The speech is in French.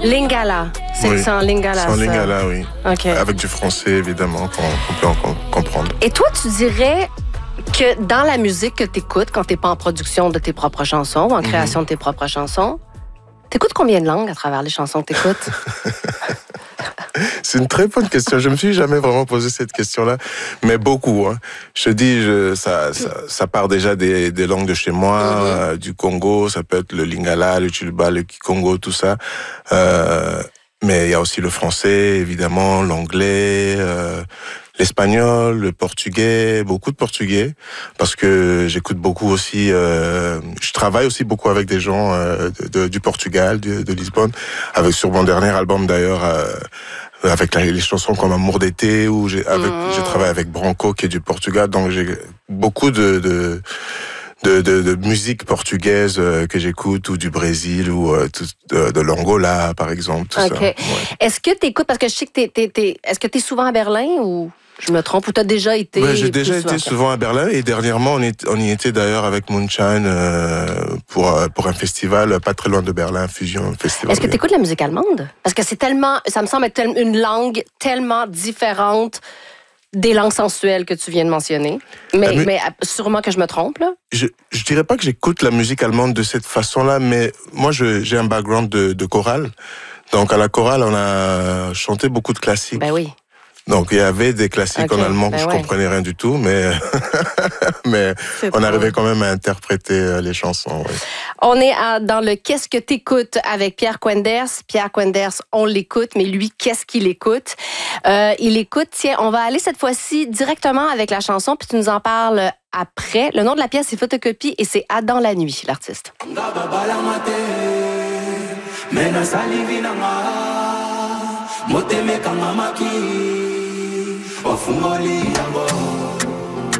Lingala. C'est en lingala, c'est en lingala, oui. Okay. Avec du français, évidemment, qu'on peut comprendre. Et toi, tu dirais que dans la musique que tu écoutes, quand tu n'es pas en production de tes propres chansons ou en création de tes propres chansons, tu écoutes combien de langues à travers les chansons que tu écoutes? C'est une très bonne question. Je me suis jamais vraiment posé cette question-là, mais beaucoup. Hein. Je te dis, ça part déjà des langues de chez moi, du Congo. Ça peut être le Lingala, le Tshilba, le Kikongo, tout ça. Mais il y a aussi le français, évidemment, l'anglais, l'espagnol, le portugais, beaucoup de portugais, parce que j'écoute beaucoup aussi. Je travaille aussi beaucoup avec des gens du Portugal, de Lisbonne, avec sur mon dernier album d'ailleurs. Avec les chansons comme Amour d'été, où j'ai travaillé avec Branco qui est du Portugal, donc j'ai beaucoup de musique portugaise que j'écoute, ou du Brésil, ou de l'Angola, par exemple, tout ça. Ouais. Est-ce que tu écoutes, parce que je sais que est-ce que tu es souvent à Berlin, ou je me trompe, ou tu as déjà été? Ouais, j'ai déjà été souvent à Berlin, et dernièrement, on y était d'ailleurs avec Moonshine pour un festival pas très loin de Berlin, Fusion Festival. Est-ce que tu écoutes la musique allemande? Parce que ça me semble être une langue tellement différente des langues sensuelles que tu viens de mentionner. Mais sûrement que je me trompe, là. Je dirais pas que j'écoute la musique allemande de cette façon-là, mais moi, j'ai un background de chorale. Donc, à la chorale, on a chanté beaucoup de classiques. Ben oui. Donc, il y avait des classiques en allemand que je comprenais rien du tout, mais on arrivait quand même à interpréter les chansons. Oui. On est dans le Qu'est-ce que t'écoutes avec Pierre Quenders. Pierre Quenders, on l'écoute, mais lui, qu'est-ce qu'il écoute? Il écoute, tiens, on va aller cette fois-ci directement avec la chanson, puis tu nous en parles après. Le nom de la pièce, c'est Photocopie, et c'est Adam la nuit, l'artiste. Moteme kanga maki ofungoli yango